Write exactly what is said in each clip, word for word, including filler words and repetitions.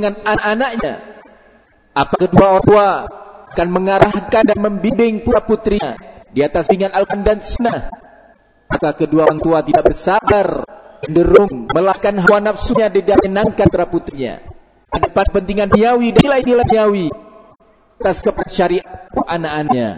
dengan anak-anaknya. Apa kedua orang tua akan mengarahkan dan membimbing putra-putrinya di atas bimbingan Al-Quran dan Sunnah? Maka kedua orang tua tidak bersabar, cenderung melaskan hawa nafsunya di dalam menyenangkan putra-putrinya. Ada kepentingan duniawi dan nilai-nilai duniawi atas kepada syariat anak-anaknya.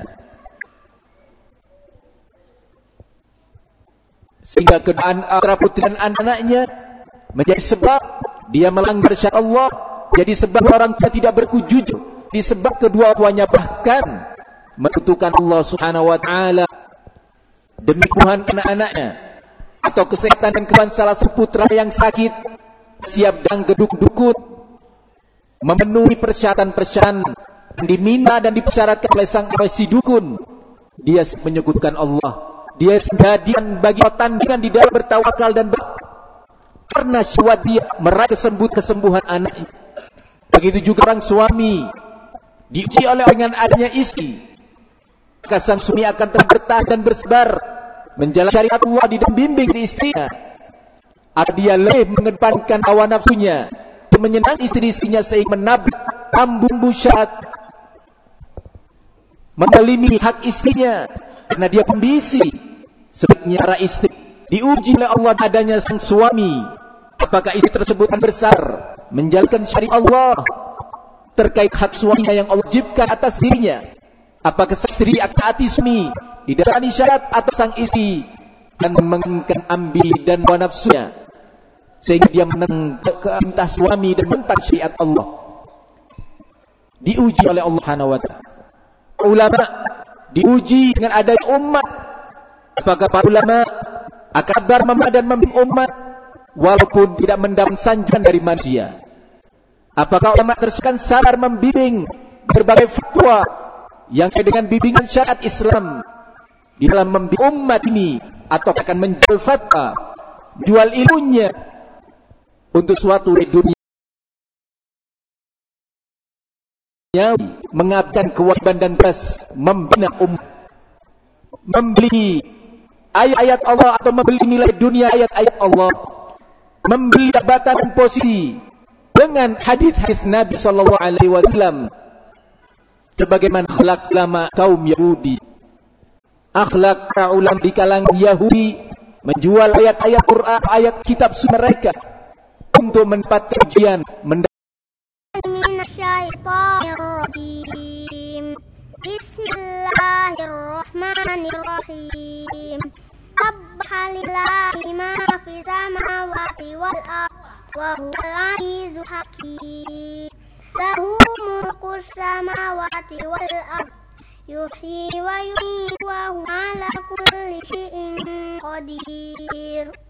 Sehingga kedua putra-putri dan anak-anaknya menjadi sebab dia melanggar syariat Allah, jadi sebab orang tua tidak berkujujud, disebab kedua tuanya bahkan menentukan Allah Subhanahu wa taala demi Tuhan anak-anaknya atau kesehatan dan kesembuhan salah seputra yang sakit, siap dan geduk dukun memenuhi persyaratan-persyaratan yang diminta dan dipersyaratkan oleh sang si dukun. Dia menyebutkan Allah, dia jadikan bagi tandingan di dalam bertawakal dan ber karena syahwat dia meraih kesembuh kesembuhan anaknya. Begitu juga orang suami diuji oleh dengan adanya istri, maka sang suami akan tetap bertahan dan bersabar menjalankan syariat Allah di dalam bimbing di istrinya. Agar dia lebih mengedepankan hawa nafsunya untuk menyenangkan istri-istrinya sehingga menabrak bambu syahwat, mendolimi hak istrinya karena dia pembisi. Sebaliknya para istri diuji oleh Allah adanya sang suami, apakah istri tersebut akan bersabar menjalankan syariat Allah terkait hak suaminya yang Allah wajibkan atas dirinya. Apakah istri akan taati suami di dalam isyarat atau sang istri dan menginginkan ambil dan hawa nafsunya sehingga dia menentang keintah suami dan menentang syariat Allah. Diuji oleh Allah Subhanahu wa taala. Ulama diuji dengan adanya umat. Apakah para ulama akan sabar dan membimbing umat walaupun tidak mendapat sanjungan dari manusia? Apakah ulama tersebut sabar membimbing berbagai fatwa yang sesuai dengan bimbingan syariat Islam di dalam membimbing umat ini, atau akan menjual fatwa, jual ilmunya untuk suatu dunia, mengabdikan kewajiban dan tugas membina umat, membeli ayat-ayat Allah atau membeli nilai dunia ayat-ayat Allah, membeli jabatan dan posisi dengan hadis-hadis Nabi sallallahu alaihi wasallam, sebagaimana akhlak ulama kaum Yahudi, akhlak ulama di kalangan Yahudi menjual ayat-ayat Quran, ayat kitab mereka untuk mendapat ujian, mendapat Bismillahirrahmanirrahim. Subhanallahi ma fi samawati wal ardh wa huwal azizul hakim. Lahu mulku samawati wal ardh yuhyi wa yumiitu wa huwa ala kulli syai'in qadir.